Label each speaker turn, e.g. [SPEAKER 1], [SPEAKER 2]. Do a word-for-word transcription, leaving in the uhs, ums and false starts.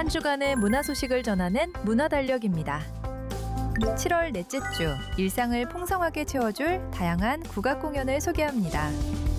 [SPEAKER 1] 한 주간의 문화 소식을 전하는 문화달력입니다. 칠월 넷째 주, 일상을 풍성하게 채워줄 다양한 국악 공연을 소개합니다.